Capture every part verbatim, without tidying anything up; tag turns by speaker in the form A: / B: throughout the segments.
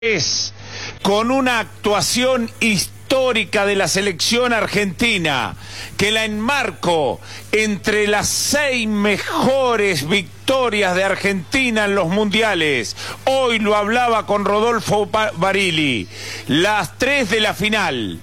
A: Es con una actuación histórica de la selección argentina, que la enmarco entre las seis mejores victorias de Argentina en los mundiales. Hoy lo hablaba con Rodolfo Barili. Las tres de la final.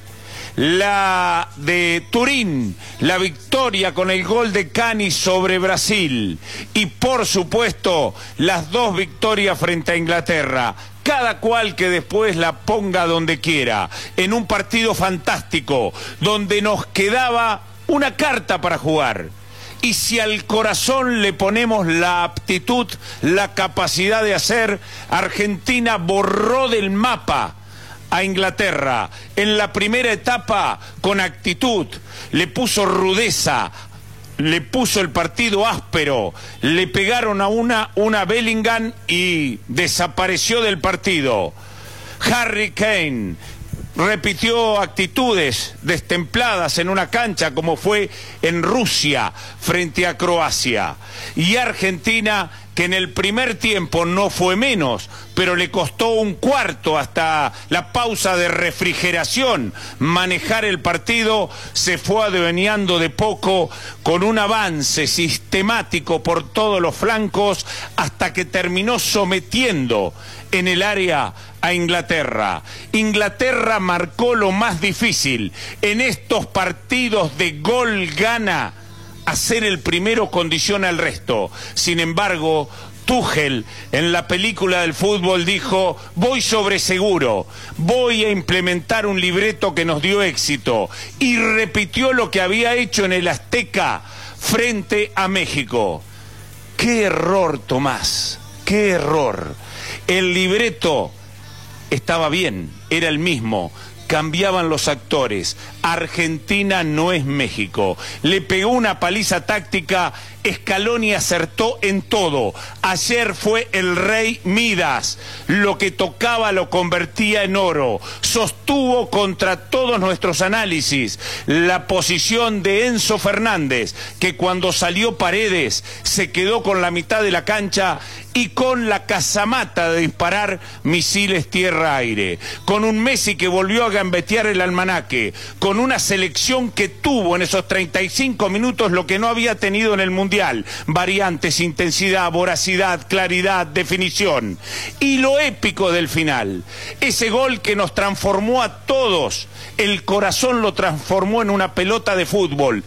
A: La de Turín, la victoria con el gol de Cani sobre Brasil. Y por supuesto, las dos victorias frente a Inglaterra. Cada cual que después la ponga donde quiera, en un partido fantástico, donde nos quedaba una carta para jugar. Y si al corazón le ponemos la aptitud, la capacidad de hacer, Argentina borró del mapa a Inglaterra. En la primera etapa, con actitud, le puso rudeza, le puso el partido áspero, le pegaron a una, una Bellingham y desapareció del partido. Harry Kane repitió actitudes destempladas en una cancha como fue en Rusia frente a Croacia. Y Argentina, que en el primer tiempo no fue menos, pero le costó un cuarto hasta la pausa de refrigeración manejar el partido, se fue adueñando de poco con un avance sistemático por todos los flancos hasta que terminó sometiendo en el área a Inglaterra. Inglaterra marcó lo más difícil. En estos partidos de gol gana, hacer el primero condiciona el resto. Sin embargo, Tuchel en la película del fútbol dijo: voy sobre seguro, voy a implementar un libreto que nos dio éxito, y repitió lo que había hecho en el Azteca frente a México. ¡Qué error, Tomás! ¡Qué error! El libreto estaba bien, era el mismo, cambiaban los actores. Argentina no es México. Le pegó una paliza táctica, Scaloni acertó en todo. Ayer fue el rey Midas, lo que tocaba lo convertía en oro. Sostuvo contra todos nuestros análisis la posición de Enzo Fernández, que cuando salió Paredes se quedó con la mitad de la cancha y con la casamata de disparar misiles tierra-aire, con un Messi que volvió a gambetear el almanaque, con una selección que tuvo en esos treinta y cinco minutos lo que no había tenido en el Mundial: variantes, intensidad, voracidad, claridad, definición. Y lo épico del final, ese gol que nos transformó a todos, el corazón lo transformó en una pelota de fútbol.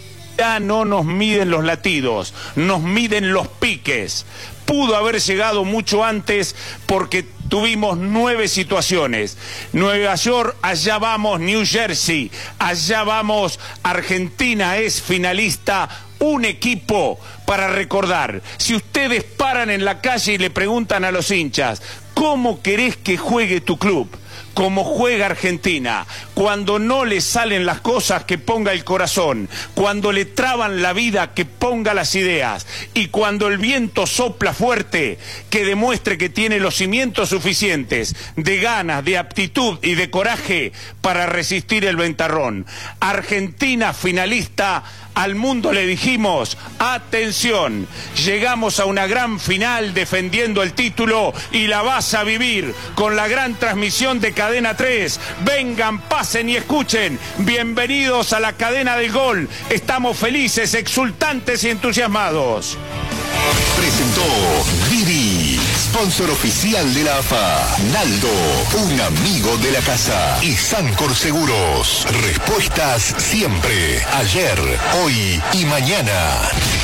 A: Ya no nos miden los latidos, nos miden los piques. Pudo haber llegado mucho antes porque tuvimos nueve situaciones. Nueva York, allá vamos New Jersey, allá vamos Argentina, es finalista. Un equipo para recordar. Si ustedes paran en la calle y le preguntan a los hinchas: ¿cómo querés que juegue tu club? Como juega Argentina, cuando no le salen las cosas, que ponga el corazón, cuando le traban la vida, que ponga las ideas, y cuando el viento sopla fuerte, que demuestre que tiene los cimientos suficientes de ganas, de aptitud y de coraje para resistir el ventarrón. Argentina finalista. Al mundo le dijimos: atención, llegamos a una gran final defendiendo el título y la vas a vivir con la gran transmisión de Cadena tres. Vengan, pasen y escuchen. Bienvenidos a la cadena del gol. Estamos felices, exultantes y entusiasmados.
B: Presentó Didi, sponsor oficial de la A F A. Naldo, un amigo de la casa. Y Sancor Seguros, respuestas siempre, ayer, hoy y mañana.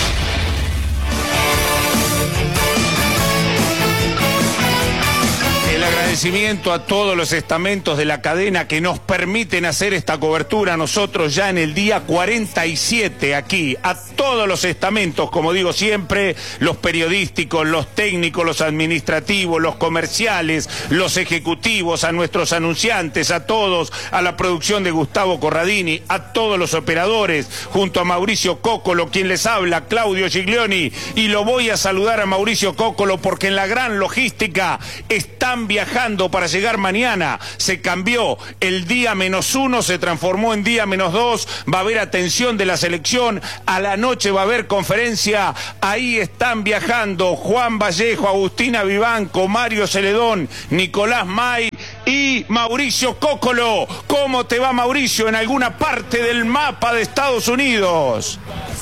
A: El agradecimiento a todos los estamentos de la cadena que nos permiten hacer esta cobertura. Nosotros ya en el día cuarenta y siete aquí, a todos los estamentos, como digo siempre, los periodísticos, los técnicos, los administrativos, los comerciales, los ejecutivos, a nuestros anunciantes, a todos, a la producción de Gustavo Corradini, a todos los operadores, junto a Mauricio Cócolo, quien les habla, Claudio Giglioni, y lo voy a saludar a Mauricio Cócolo porque en la gran logística están viajando viajando para llegar mañana. Se cambió el día menos uno, se transformó en día menos dos. Va a haber atención de la selección. A la noche va a haber conferencia. Ahí están viajando Juan Vallejo, Agustina Vivanco, Mario Celedón, Nicolás May y Mauricio Cócolo. ¿Cómo te va, Mauricio, en alguna parte del mapa de Estados Unidos?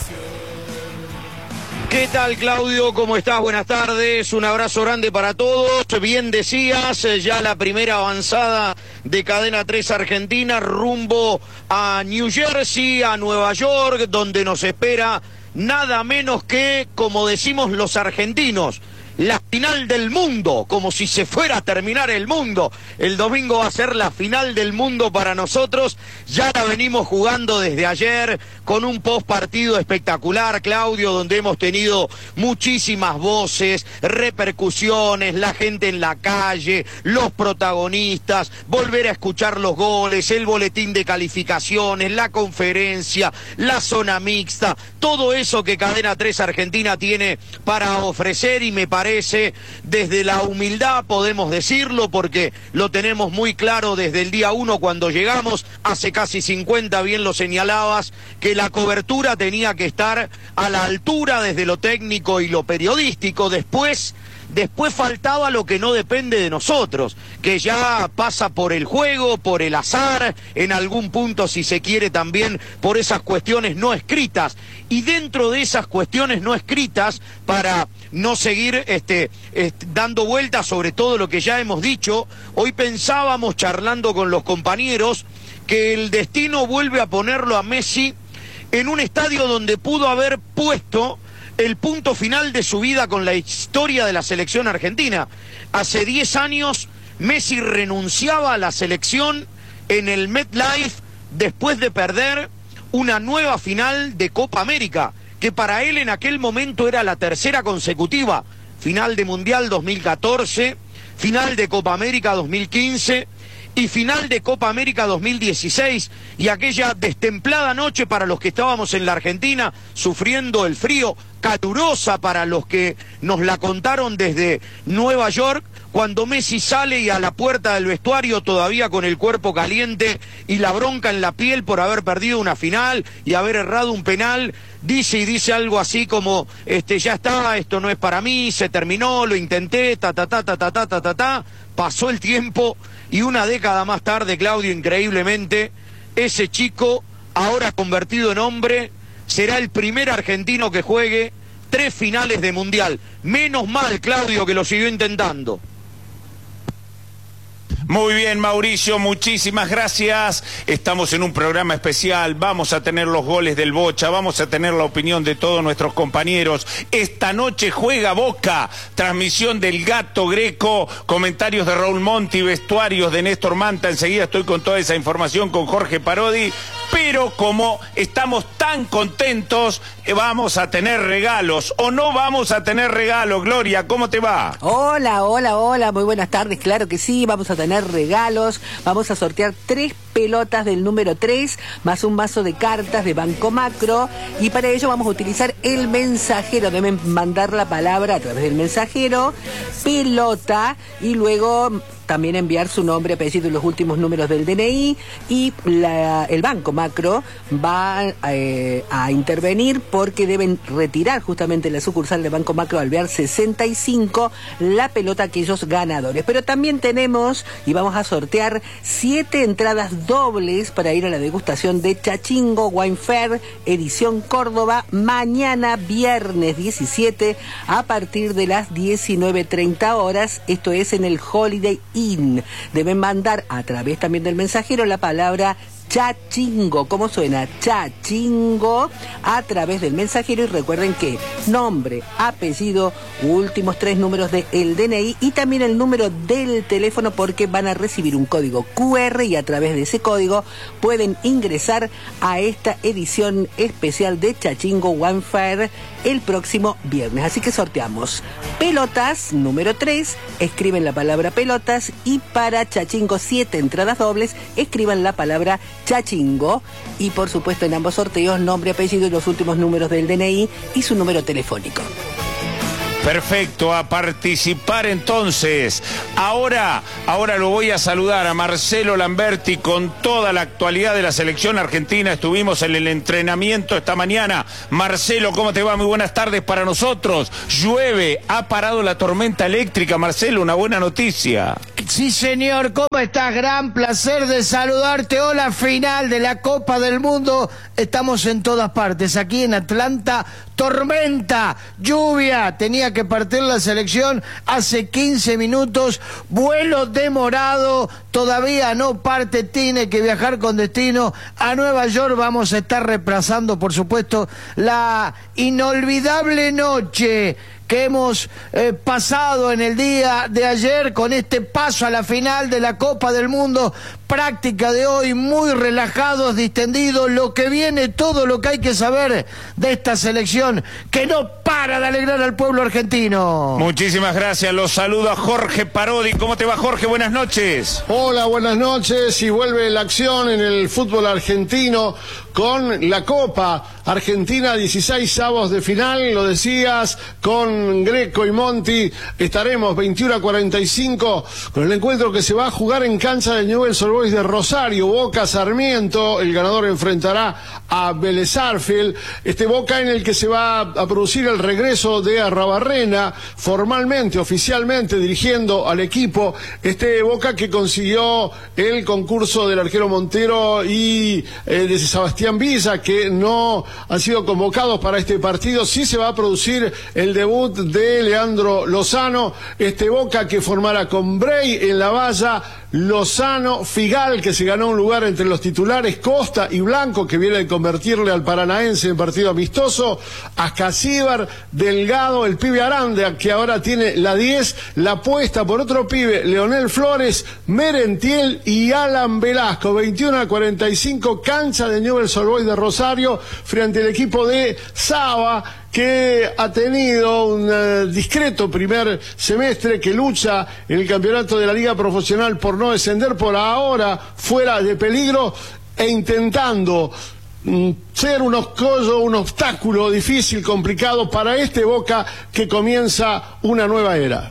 C: ¿Qué tal, Claudio? ¿Cómo estás? Buenas tardes. Un abrazo grande para todos. Bien decías, ya la primera avanzada de Cadena tres Argentina rumbo a New Jersey, a Nueva York, donde nos espera nada menos que, como decimos los argentinos, la final del mundo, como si se fuera a terminar el mundo. El domingo va a ser la final del mundo para nosotros. Ya la venimos jugando desde ayer con un post partido espectacular, Claudio, donde hemos tenido muchísimas voces, repercusiones, la gente en la calle, los protagonistas, volver a escuchar los goles, el boletín de calificaciones, la conferencia, la zona mixta, todo eso que Cadena tres Argentina tiene para ofrecer, y me parece desde la humildad podemos decirlo, porque lo tenemos muy claro desde el día uno cuando llegamos, hace casi cincuenta, bien lo señalabas, que la cobertura tenía que estar a la altura desde lo técnico y lo periodístico. Después, después faltaba lo que no depende de nosotros, que ya pasa por el juego, por el azar, en algún punto, si se quiere, también por esas cuestiones no escritas. Y dentro de esas cuestiones no escritas, para no seguir este, este, dando vueltas sobre todo lo que ya hemos dicho, hoy pensábamos, charlando con los compañeros, que el destino vuelve a ponerlo a Messi en un estadio donde pudo haber puesto el punto final de su vida con la historia de la selección argentina. Hace diez años Messi renunciaba a la selección en el MetLife después de perder una nueva final de Copa América, que para él en aquel momento era la tercera consecutiva. Final de Mundial dos mil catorce, final de Copa América dos mil quince y final de Copa América dos mil dieciséis, y aquella destemplada noche para los que estábamos en la Argentina sufriendo el frío, calurosa para los que nos la contaron desde Nueva York, cuando Messi sale y a la puerta del vestuario, todavía con el cuerpo caliente y la bronca en la piel por haber perdido una final y haber errado un penal, dice y dice algo así como, este, ya está, esto no es para mí, se terminó, lo intenté, ta ta ta ta ta ta ta ta ta. Pasó el tiempo y una década más tarde, Claudio, increíblemente, ese chico, ahora convertido en hombre, será el primer argentino que juegue tres finales de Mundial. Menos mal, Claudio, que lo siguió intentando.
A: Muy bien, Mauricio, muchísimas gracias. Estamos en un programa especial, vamos a tener los goles del Bocha, vamos a tener la opinión de todos nuestros compañeros. Esta noche juega Boca, transmisión del Gato Greco, comentarios de Raúl Monti, vestuarios de Néstor Manta. Enseguida estoy con toda esa información con Jorge Parodi. Pero como estamos tan contentos, vamos a tener regalos, o no vamos a tener regalos. Gloria, ¿cómo te va?
D: Hola, hola, hola, muy buenas tardes, claro que sí, vamos a tener regalos, vamos a sortear tres pelotas del número tres, más un mazo de cartas de Banco Macro, y para ello vamos a utilizar el mensajero. Deben mandar la palabra a través del mensajero, pelota, y luego también enviar su nombre, apellido y los últimos números del D N I, y la, el Banco Macro va eh, a intervenir porque deben retirar justamente la sucursal de Banco Macro Alvear sesenta y cinco la pelota a aquellos ganadores. Pero también tenemos, y vamos a sortear, siete entradas dobles para ir a la degustación de Chachingo Wine Fair, edición Córdoba, mañana viernes diecisiete a partir de las diecinueve treinta horas, esto es en el Holiday Inn. Deben mandar a través también del mensajero la palabra Chachingo, ¿cómo suena? Chachingo, a través del mensajero, y recuerden que nombre, apellido, últimos tres números del D N I y también el número del teléfono, porque van a recibir un código Q R y a través de ese código pueden ingresar a esta edición especial de Chachingo One Fair el próximo viernes. Así que sorteamos pelotas número tres, escriben la palabra pelotas, y para Chachingo siete entradas dobles, escriban la palabra Chachingo, y por supuesto en ambos sorteos nombre, apellido y los últimos números del D N I y su número telefónico.
A: Perfecto, a participar entonces. Ahora, ahora lo voy a saludar a Marcelo Lamberti con toda la actualidad de la selección argentina. Estuvimos en el entrenamiento esta mañana. Marcelo, ¿cómo te va? Muy buenas tardes para nosotros. Llueve, ha parado la tormenta eléctrica. Marcelo, una buena noticia.
E: Sí, señor, ¿cómo estás? Gran placer de saludarte. Hola, final de la Copa del Mundo. Estamos en todas partes. Aquí en Atlanta, tormenta, lluvia. Tenía que partir la selección hace quince minutos. Vuelo demorado. Todavía no parte. Tiene que viajar con destino a Nueva York. Vamos a estar reemplazando, por supuesto, la inolvidable noche que hemos eh, pasado en el día de ayer con este paso a la final de la Copa del Mundo. Práctica de hoy, muy relajados, distendidos, lo que viene, todo lo que hay que saber de esta selección que no para de alegrar al pueblo argentino.
A: Muchísimas gracias, los saludo a Jorge Parodi. ¿Cómo te va, Jorge? Buenas noches.
F: Hola, buenas noches, y vuelve la acción en el fútbol argentino con la Copa Argentina, dieciséis avos de final, lo decías, con Greco y Monti. Estaremos veintiuno a cuarenta y cinco con el encuentro que se va a jugar en cancha del Newell's Old Boys de Rosario. Boca Sarmiento, el ganador enfrentará a Vélez Sarsfield. Este Boca en el que se va a producir el regreso de Arrabarrena, formalmente, oficialmente dirigiendo al equipo. Este Boca que consiguió el concurso del arquero Montero y eh, de Sebastián Villa, que no han sido convocados para este partido. Sí se va a producir el debut de Leandro Lozano. Este Boca que formará con Bray en la valla, Lozano, Figal, que se ganó un lugar entre los titulares, Costa y Blanco, que viene de convertirle al Paranaense en partido amistoso, Ascasíbar, Delgado, el pibe Aranda, que ahora tiene la diez, la apuesta por otro pibe, Leonel Flores, Merentiel y Alan Velasco. veintiuno a cuarenta y cinco, cancha de Newell's Old Boys de Rosario, frente al equipo de Saba, que ha tenido un uh, discreto primer semestre, que lucha en el campeonato de la Liga Profesional por no descender, por ahora fuera de peligro, e intentando mm, ser un escollo, un obstáculo difícil, complicado para este Boca que comienza una nueva era.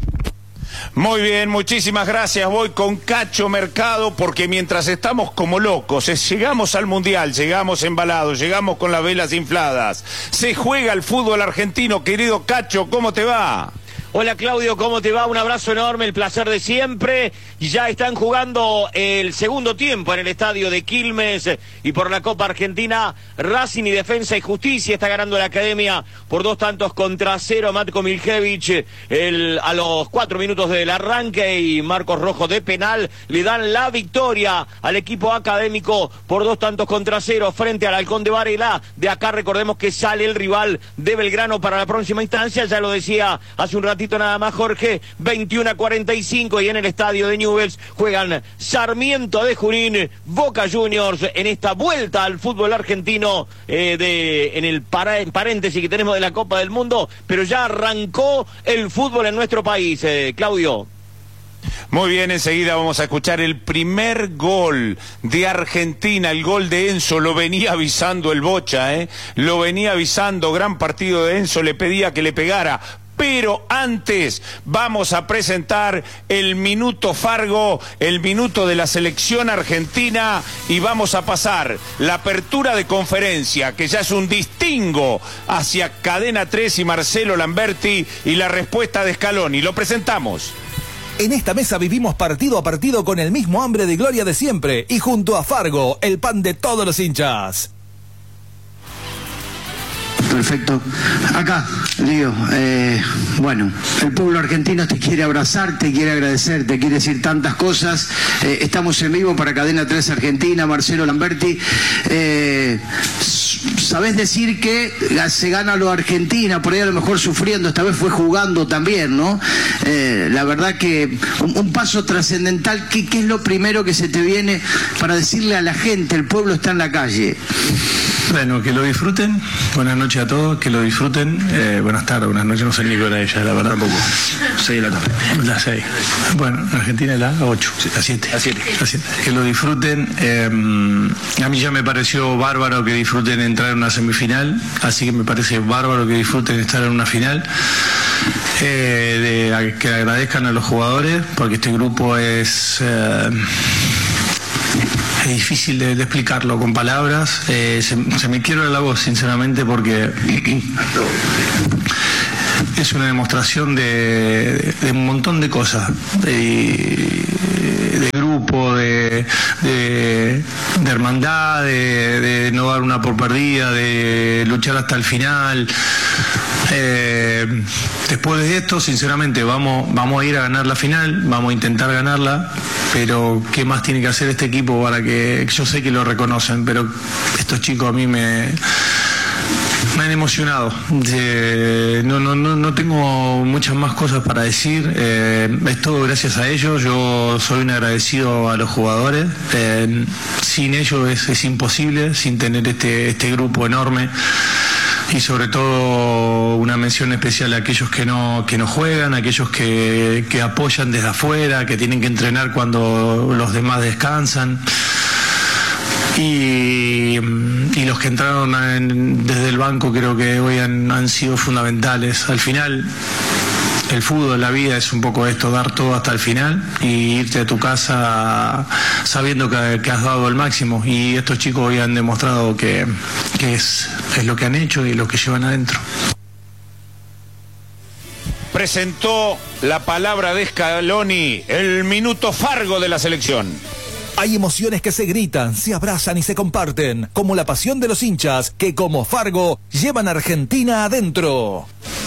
A: Muy bien, muchísimas gracias. Voy con Cacho Mercado, porque mientras estamos como locos, es, llegamos al Mundial, llegamos embalados, llegamos con las velas infladas. Se juega el fútbol argentino, querido Cacho, ¿cómo te va?
C: Hola Claudio, ¿cómo te va? Un abrazo enorme, el placer de siempre. Ya están jugando el segundo tiempo en el estadio de Quilmes y por la Copa Argentina, Racing y Defensa y Justicia está ganando la Academia por dos tantos contra cero. Matko Miljevic el, a los cuatro minutos del arranque y Marcos Rojo de penal le dan la victoria al equipo académico por dos tantos contra cero frente al Halcón de Varela. De acá recordemos que sale el rival de Belgrano para la próxima instancia, ya lo decía hace un ratito nada más Jorge, veintiuno a cuarenta y cinco, y en el estadio de Newell's juegan Sarmiento de Junín, Boca Juniors en esta vuelta al fútbol argentino eh, de en el para, en paréntesis que tenemos de la Copa del Mundo, pero ya arrancó el fútbol en nuestro país, eh, Claudio.
A: Muy bien, enseguida vamos a escuchar el primer gol de Argentina, el gol de Enzo. Lo venía avisando el Bocha, ¿eh? Lo venía avisando, gran partido de Enzo, le pedía que le pegara. Pero antes vamos a presentar el Minuto Fargo, el minuto de la selección argentina, y vamos a pasar la apertura de conferencia, que ya es un distingo hacia Cadena tres y Marcelo Lamberti, y la respuesta de Scaloni. Lo presentamos.
G: En esta mesa vivimos partido a partido con el mismo hambre de gloria de siempre, y junto a Fargo, el pan de todos los hinchas.
H: Perfecto. Acá, Lío, eh, bueno, el pueblo argentino te quiere abrazar, te quiere agradecer, te quiere decir tantas cosas. Eh, estamos en vivo para Cadena tres Argentina, Marcelo Lamberti. Eh, ¿Sabés decir que se gana lo Argentina? Por ahí a lo mejor sufriendo, esta vez fue jugando también, ¿no? Eh, la verdad que un, un paso trascendental. ¿Qué, ¿Qué es lo primero que se te viene para decirle a la gente? El pueblo está en la calle.
I: Bueno, que lo disfruten. Buenas noches a todos, que lo disfruten. Eh, buenas tardes, buenas noches, no sé ni qué hora es ella, la verdad. Tampoco. seis de la tarde. Las seis. Bueno, en Argentina es la ocho. A siete. A siete. A siete. Que lo disfruten. Eh, a mí ya me pareció bárbaro que disfruten entrar en una semifinal, así que me parece bárbaro que disfruten estar en una final. Eh, de, que agradezcan a los jugadores, porque este grupo es... Eh, Es difícil de, de explicarlo con palabras. Eh, se, se me quiebra la voz, sinceramente, porque es una demostración de, de, de un montón de cosas. De, de grupo, de, de, de hermandad, de, de no dar una por perdida, de luchar hasta el final. Eh, después de esto, sinceramente, vamos, vamos a ir a ganar la final, vamos a intentar ganarla, pero ¿qué más tiene que hacer este equipo para que, yo sé que lo reconocen, pero estos chicos a mí me, me han emocionado? Eh, no, no, no, no tengo muchas más cosas para decir, eh, es todo gracias a ellos. Yo soy un agradecido a los jugadores, eh, sin ellos es, es imposible, sin tener este, este grupo enorme. Y sobre todo una mención especial a aquellos que no, que no juegan, a aquellos que, que apoyan desde afuera, que tienen que entrenar cuando los demás descansan. Y, y los que entraron en, desde el banco creo que hoy han, han sido fundamentales. Al final, el fútbol, la vida es un poco esto, dar todo hasta el final y irte a tu casa sabiendo que, que has dado el máximo. Y estos chicos hoy han demostrado que, que es, es lo que han hecho y lo que llevan adentro.
A: Presentó la palabra de Scaloni, el minuto Fargo de la selección.
G: Hay emociones que se gritan, se abrazan y se comparten, como la pasión de los hinchas que, como Fargo, llevan a Argentina adentro.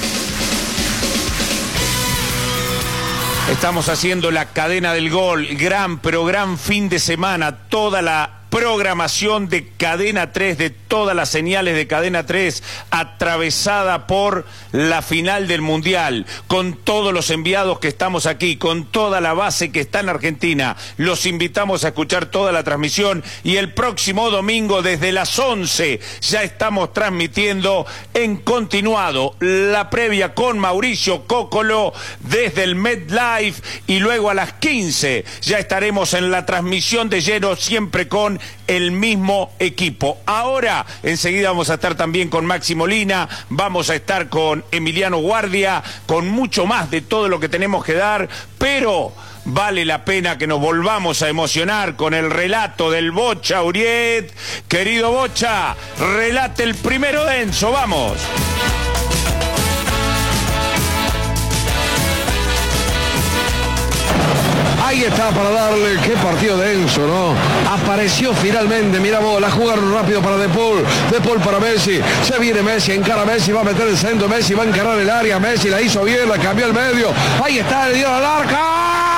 A: Estamos haciendo la cadena del gol, gran pero gran fin de semana, toda la programación de Cadena tres, de todas las señales de Cadena tres, atravesada por la final del Mundial, con todos los enviados que estamos aquí, con toda la base que está en Argentina. Los invitamos a escuchar toda la transmisión y el próximo domingo desde las once ya estamos transmitiendo en continuado la previa con Mauricio Cócolo desde el MetLife y luego a las quince ya estaremos en la transmisión de lleno, siempre con el mismo equipo. Ahora, enseguida vamos a estar también con Maxi Molina, vamos a estar con Emiliano Guardia, con mucho más de todo lo que tenemos que dar, pero vale la pena que nos volvamos a emocionar con el relato del Bocha Uriet. Querido Bocha, relate el primero de Enzo, vamos.
J: Ahí está para darle, qué partido de Enzo, ¿no? Apareció finalmente, mira vos, la jugaron rápido para De Paul, De Paul para Messi, se viene Messi, encara a Messi, va a meter el centro, Messi va a encarar el área, Messi la hizo bien, la cambió al medio, ahí está, le dio al arca.